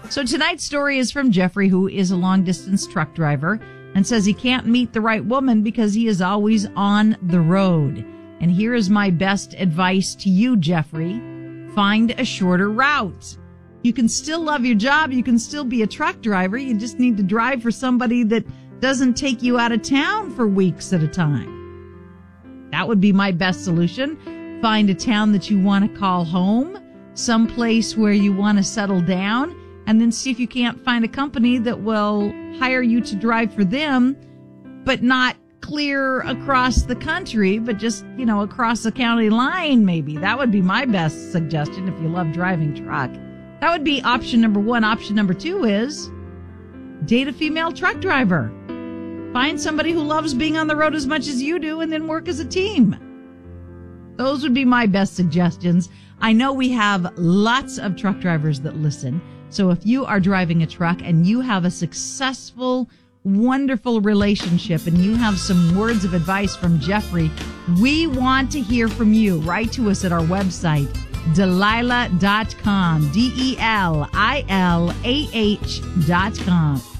So tonight's story is from Jeffrey, who is a long-distance truck driver and says he can't meet the right woman because he is always on the road. And here is my best advice to you, Jeffrey. Find a shorter route. You can still love your job. You can still be a truck driver. You just need to drive for somebody that doesn't take you out of town for weeks at a time. That would be my best solution. Find a town that you want to call home, someplace where you want to settle down, and then see if you can't find a company that will hire you to drive for them, but not clear across the country, but just, across the county line maybe. That would be my best suggestion if you love driving truck. That would be option number one. Option number two is date a female truck driver. Find somebody who loves being on the road as much as you do and then work as a team. Those would be my best suggestions. I know we have lots of truck drivers that listen. So if you are driving a truck and you have a successful, wonderful relationship and you have some words of advice from Jeffrey, we want to hear from you. Write to us at our website, Delilah.com, DELILAH.com.